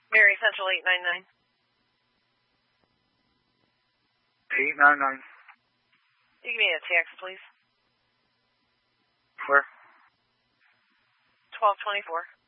Mary Central 899. 899. You give me a text, please. Where? 1224.